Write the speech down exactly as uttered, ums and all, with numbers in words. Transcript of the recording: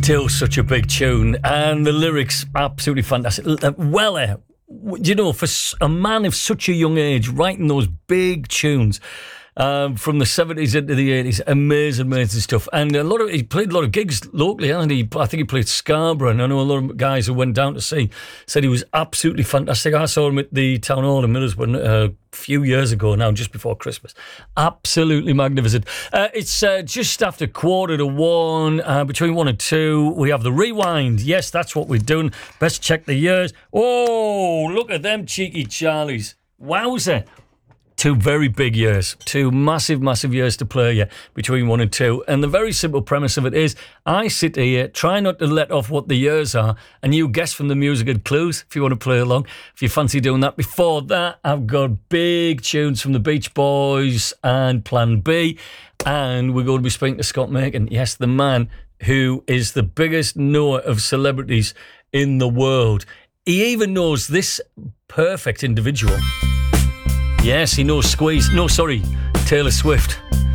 Still such a big tune, and the lyrics absolutely fantastic. Weller, you know, for a man of such a young age, writing those big tunes um, from the seventies into the eighties, amazing, amazing stuff. And a lot of he played a lot of gigs locally, hasn't he? I think he played Scarborough, and I know a lot of guys who went down to see said he was absolutely fantastic. I saw him at the Town Hall in Middlesbrough uh, a few years ago now, just before Christmas. Absolutely magnificent. Uh, it's uh, just after quarter to one, uh, between one and two, we have the rewind. Yes, that's what we're doing. Best check the years. Oh, look at them cheeky Charlies. Wowzer. Two very big years, two massive, massive years to play here between one and two. And the very simple premise of it is, I sit here, try not to let off what the years are, and you guess from the music and clues if you want to play along, if you fancy doing that. Before that, I've got big tunes from the Beach Boys and Plan B, and we're going to be speaking to Scott Macon. Yes, the man who is the biggest knower of celebrities in the world. He even knows this perfect individual. Yes, he knows Squeeze. No, sorry, Taylor Swift.